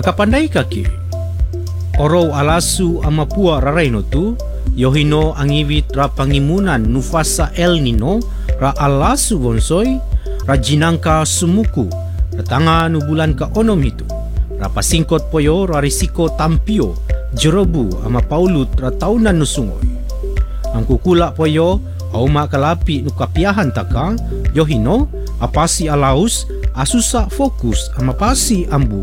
Akapanday ka ki. Oro alasu ama pua raray no tu, yohino ang iwit ra pangimunan nufasa El Nino, ra alasu bonsoy, ra jinangka sumuku, ra tanga nubulan ka onom hito, ra pasingkot poyo ra risiko tampio, jerobu ama paulut ra taunan nusungoy. Ang kukula poyo, auma kalapi nukapiahan taka, yohino, apasi alaus, asusa fokus ama pasi ambu